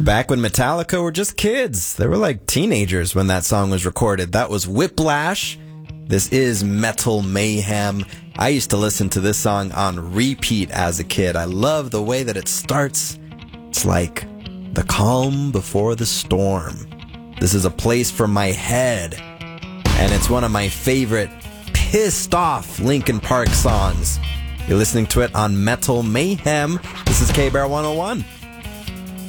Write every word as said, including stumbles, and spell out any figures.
Back when Metallica were just kids. They were like teenagers when that song was recorded. That was Whiplash. This is Metal Mayhem. I used to listen to this song on repeat as a kid. I love the way that it starts. It's like the calm before the storm. This is a place for my head. And it's one of my favorite pissed off Linkin Park songs. You're listening to it on Metal Mayhem. This is K-Bear one oh one.